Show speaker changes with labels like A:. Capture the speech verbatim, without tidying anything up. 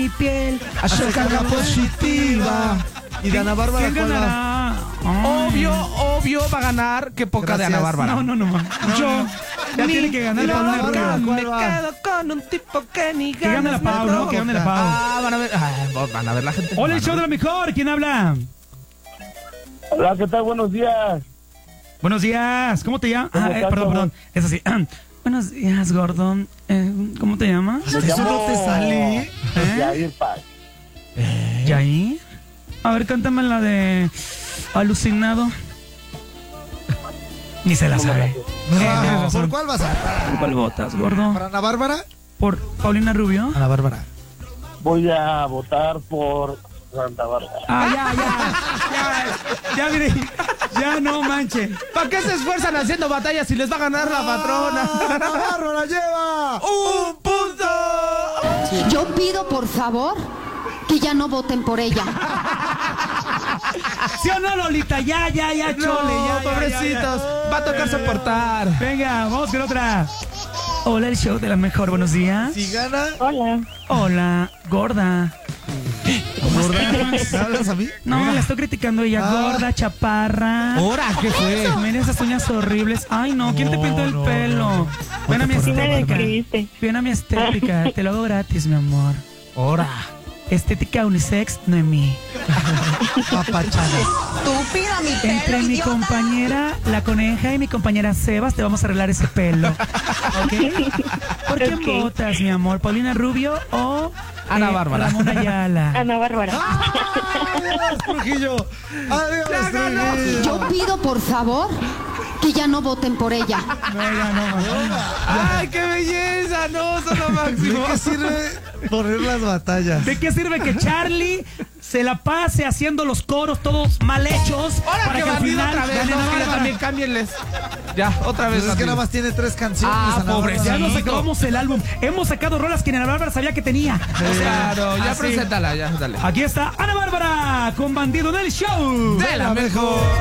A: mi piel.
B: Hace carga positiva. ¿Y de Ana Bárbara
A: ¿Quién
B: cuál va?
A: ganará? Ay.
C: Obvio, obvio va a ganar que poca de
B: Gracias.
C: Ana Bárbara.
A: No, no, no, ma. Yo. Ya
C: Ni
A: tiene que ganar
C: loca,
A: Paulina Rubio.
C: me
B: ¿Cuál va?
C: quedo con un tipo que ni
A: Que gane la
C: ganas me
A: Pau, ¿no? Que gane la Pau.
C: Ah, van a ver, ay, van a ver la gente.
A: Hola, el
C: Van a
A: show de
C: ver.
A: la mejor. ¿Quién habla?
D: Hola, ¿qué tal? Buenos días.
A: Buenos días. ¿Cómo te llamas?
D: ¿Cómo
A: Ah, eh,
D: estás,
A: perdón,
D: cómo?
A: perdón. Es así. Buenos días, Gordon. Eh, ¿Cómo te llamas?
D: Me
B: ¿Eso
D: llamo
B: no te sale?
A: ¿Eh?
D: Yair Paz.
A: ¿Yair? A ver, cántame la de Alucinado. Ni se la sabe.
B: Ah,
A: tienes razón.
B: ¿Por cuál vas a?
A: ¿Cuál votas, gordo?
B: ¿Para Ana Bárbara?
A: ¿Por Paulina Rubio?
B: Ana Bárbara.
D: Voy a votar por Santa Bárbara.
A: Ah, ya, ya. Ya, ya, mire. Ya no manche.
C: ¿Para qué se esfuerzan haciendo batallas si les va a ganar la patrona?
B: ¡Ana Bárbara lleva!
C: ¡Un punto!
E: Yo pido, por favor, que ya no voten por ella.
A: ¿Sí o no, Lolita? Ya, ya, ya, chole.
C: No,
A: ya, ya,
C: pobrecitos.
A: ya, ya.
C: Va a tocar soportar.
A: Venga, vamos con otra. Hola, el show de la mejor. Buenos días.
B: Si gana,
D: Hola.
A: Hola, gorda.
B: gorda. ¿Me hablas a mí?
A: No, la estoy criticando ella.
B: Ah.
A: Gorda, chaparra.
C: Ahora, ¿qué fue?
A: Miren esas uñas horribles. Ay, no, ¿quién te
B: No,
A: pintó el
B: no,
A: pelo?
B: no.
A: Ven a mi
B: Sí me
A: estética.
F: describiste.
A: Ven a mi estética. Te lo hago gratis, mi amor.
C: Ahora.
A: Estética unisex, Noemí.
B: Papachana.
E: Estúpida, mi pelo,
A: Entre mi
E: idiota.
A: compañera, la coneja, y mi compañera Sebas, te vamos a arreglar ese pelo. ¿Ok? ¿Por quién
F: Ok.
A: votas, mi amor? ¿Paulina Rubio o
C: Ana Bárbara.
A: Ramón Ayala?
F: Ana Bárbara.
B: ¡Adiós, Trujillo! ¡Adiós, Trujillo!
E: Yo pido, por favor, que ya no voten por ella.
A: No, ya no, ma.
C: ¡Ay, qué belleza! No, son lo
B: ¿De
C: máximo.
B: qué sirve poner las batallas?
A: ¿De qué sirve que Charlie se la pase haciendo los coros todos mal hechos?
C: Ahora
A: para
C: que
A: que al
C: bandido
A: final
C: otra vez.
A: gane
C: No,
A: Ana
C: ya
A: Bárbara?
C: también cámbienles. Ya, otra vez.
B: Pues es que
C: bandido.
B: nada más tiene tres canciones.
C: Ah,
B: Ana
C: pobre,
B: Bárbara.
A: Ya nos
C: Chiquito.
A: acabamos el álbum. Hemos sacado rolas que Ana Bárbara sabía que tenía. O sea,
C: Claro, ya
A: así.
C: preséntala, ya, dale.
A: Aquí está Ana Bárbara con Bandido en el show.
C: De la mejor.